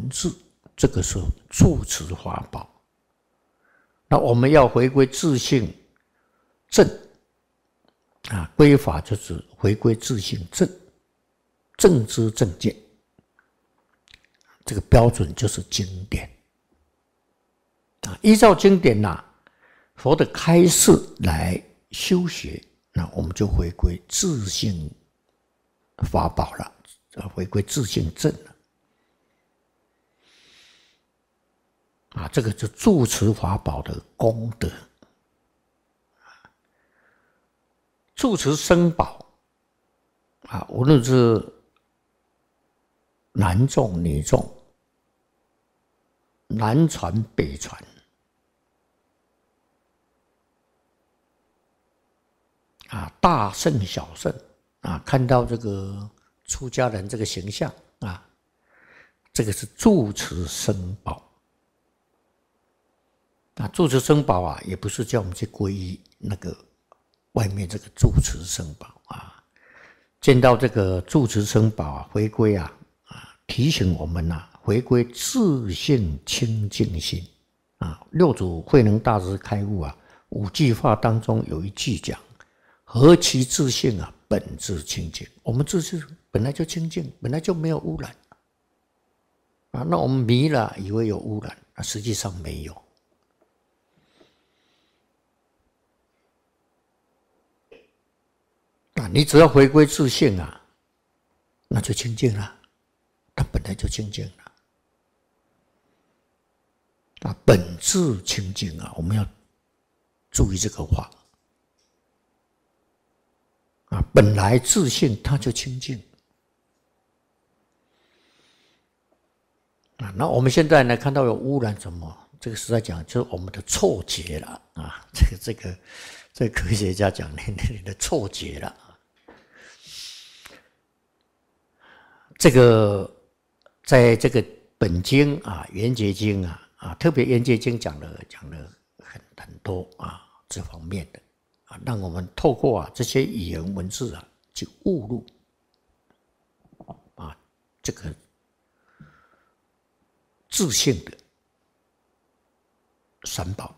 文字，这个是住持法宝。那我们要回归自性正啊，归法就是回归自性正，正知正见。这个标准就是经典啊，依照经典佛的开示来修学，那我们就回归自性法宝了，回归自性正了啊，这个是住持法宝的功德。住持僧宝啊，无论是男众女众，南传北传，啊，大圣小圣啊，看到这个出家人这个形象啊，这个是住持僧宝啊。住持僧宝啊，也不是叫我们去皈依那个外面这个住持僧宝啊，见到这个住持僧宝啊，回归提醒我们回归自性清净心啊。六祖慧能大师开悟五句话当中有一句讲：何其自性本自清净。我们自性本来就清净，本来就没有污染啊。那我们迷了，以为有污染，实际上没有。你只要回归自性那就清净了，它本来就清净了本自清净我们要注意这个话本来自性它就清净那我们现在呢看到有污染什么，这个实在讲就是我们的错觉了这个科学家讲你的错觉了。这个在这个本经圆觉经特别圆觉经讲了很多这方面的让我们透过这些语言文字去悟入这个自性的三宝。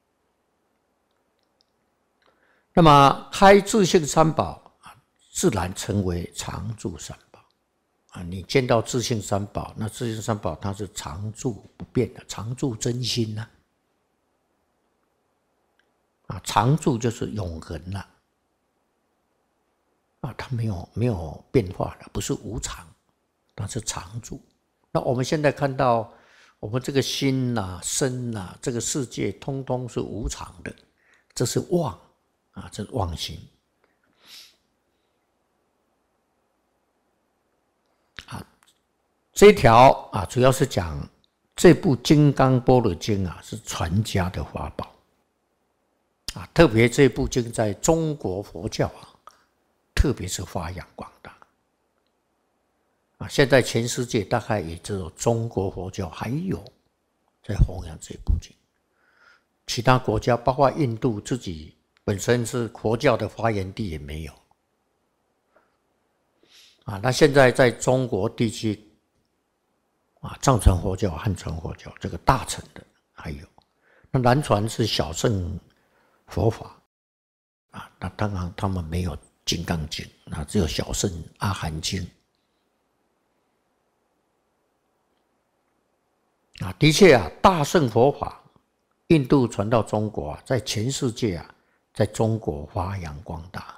那么开自性三宝自然成为常住三宝你见到自性三宝，那自性三宝它是常住不变的，常住真心常住就是永恒了它没有变化了，不是无常，它是常住。那我们现在看到我们这个心身这个世界通通是无常的，这是妄这是妄心这一条主要是讲这部《金刚般若经》是传家的法宝特别这部经在中国佛教特别是发扬光大现在全世界大概也只有中国佛教还有在弘扬这部经，其他国家包括印度自己本身是佛教的发源地也没有那现在在中国地区藏传佛教、汉传佛教这个大乘的还有，那南传是小乘佛法那当然他们没有金刚经只有小乘阿含经的确大乘佛法印度传到中国在全世界在中国发扬光大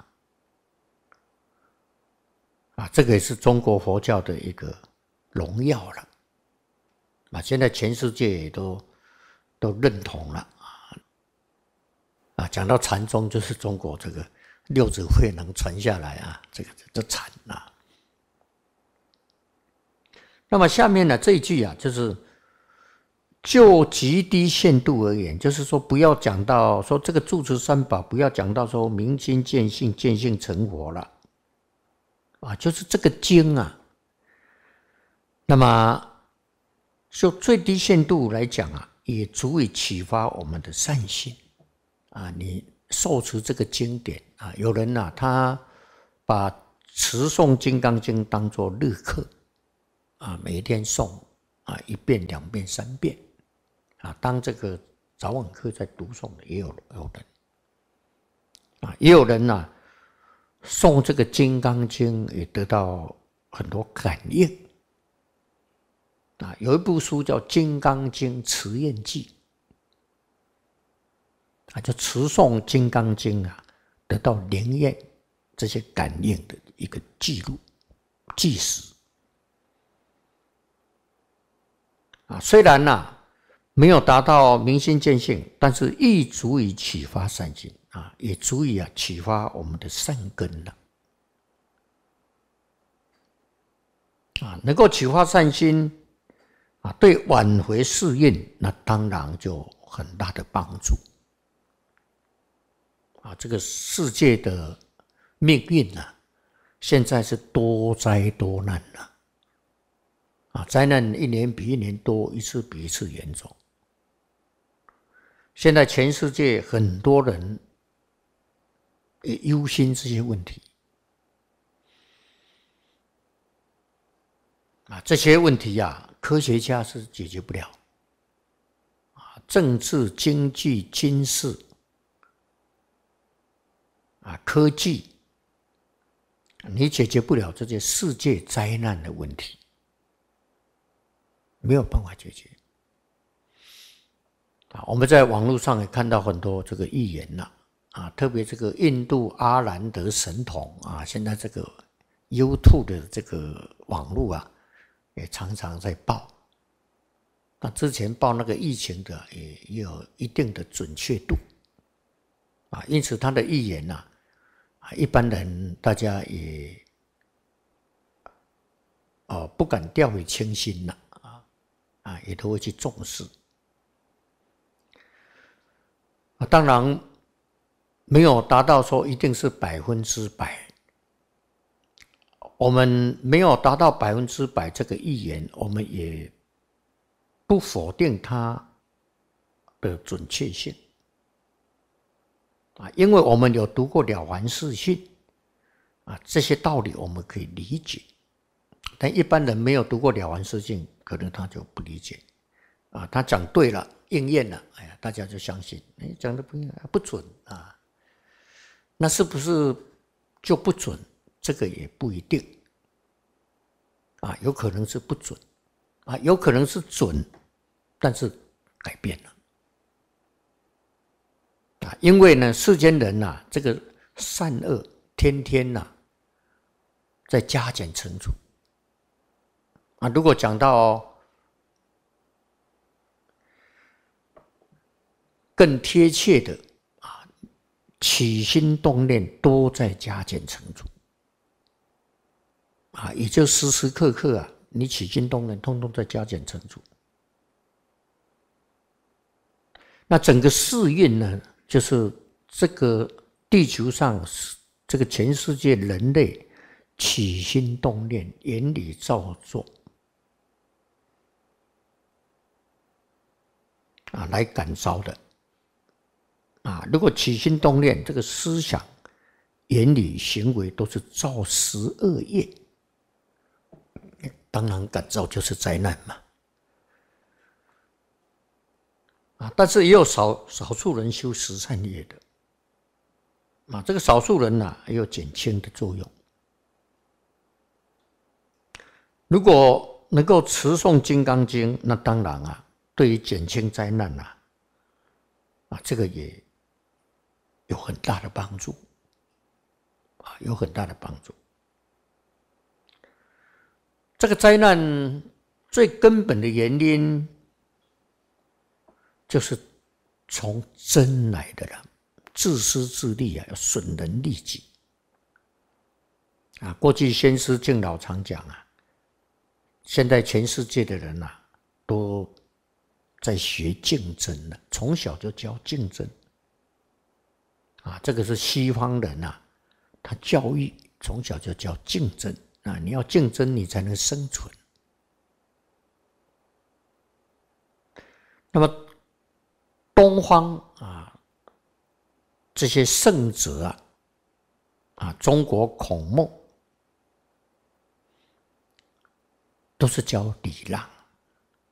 这个也是中国佛教的一个荣耀了现在全世界也都认同了讲到禅宗就是中国这个六祖慧能传下来这禅那么下面呢这一句就是就极低限度而言，就是说不要讲到说这个住持三宝，不要讲到说明心见性，见性成佛了就是这个经那么就最低限度来讲也足以启发我们的善心你受持这个经典有人他把持诵《金刚经》当作日课每天诵啊，1遍、2遍、3遍啊。当这个早晚课在读诵的也有人啊，也有人呐诵这个《金刚经》也得到很多感应啊。有一部书叫《金刚经持验记》啊，就持诵《金刚经》啊，得到灵验这些感应的一个记录纪实啊。虽然没有达到明心见性，但是亦足以启发善心啊，也足以启发我们的善根了啊。能够启发善心啊，对挽回世运那当然就很大的帮助啊。这个世界的命运现在是多灾多难了啊，灾难一年比一年多，一次比一次严重。现在全世界很多人也忧心这些问题啊，这些问题科学家是解决不了啊，政治、经济、军事啊，科技，你解决不了这些世界灾难的问题，没有办法解决。我们在网络上也看到很多这个预言特别这个印度阿兰德神童现在这个 YouTube 的这个网络也常常在报。那之前报那个疫情的也有一定的准确度因此他的预言一般人大家也不敢掉以轻心也都会去重视。当然没有达到说一定是100%，我们没有达到100%这个预言，我们也不否定它的准确性因为我们有读过《了凡四训》这些道理我们可以理解，但一般人没有读过《了凡四训》，可能他就不理解他讲对了，应验了，大家就相信。讲的不准那是不是就不准？这个也不一定有可能是不准有可能是准，但是改变了因为呢，世间人这个善恶天天在加减乘除如果讲到更贴切的起心动念都在加减乘除也就时时刻刻你起心动念通通在加减乘除。那整个世运呢，就是这个地球上这个全世界人类起心动念言语造作来感召的如果起心动念这个思想言语行为都是造12业，当然感召就是灾难嘛但是也有少数人修十善业的这个少数人也有减轻的作用。如果能够持诵《金刚经》，那当然对于减轻灾难这个也有很大的帮助有很大的帮助。这个灾难最根本的原因就是从真来的了，自私自利要损人利己过去先师敬老常讲现在全世界的人都在学竞争了，从小就教竞争这个是西方人他教育从小就教竞争你要竞争你才能生存。那么东方这些圣哲中国孔孟都是教礼让